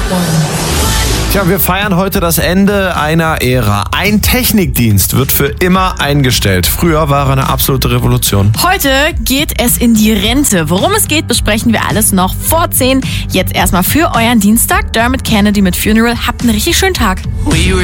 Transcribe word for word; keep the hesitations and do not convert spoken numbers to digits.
Tja, wir feiern heute das Ende einer Ära. Ein Technikdienst wird für immer eingestellt. Früher war er eine absolute Revolution. Heute geht es in die Rente. Worum es geht, besprechen wir alles noch vor zehn. Jetzt erstmal für euren Dienstag. Dermot Kennedy mit Funeral. Habt einen richtig schönen Tag. We were